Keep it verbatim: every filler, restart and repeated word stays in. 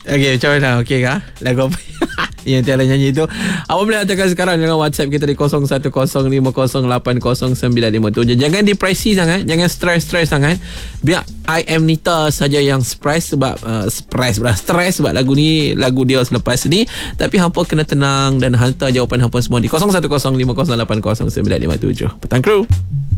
Okey, macam mana? Okey kah? Lagu apa yang Tiara nyanyi tu? Apa boleh hantarkan sekarang dengan WhatsApp kita di kosong satu kosong lima kosong lapan kosong sembilan lima tujuh. Jangan depresi sangat, jangan stres-stres sangat. Biar I Am Nita saja yang stres sebab uh, stres belah stres sebab lagu ni lagu dia selepas ni. Tapi hampa kena tenang dan hantar jawapan hampa semua di kosong satu kosong lima kosong lapan kosong sembilan lima tujuh. Petang Kru.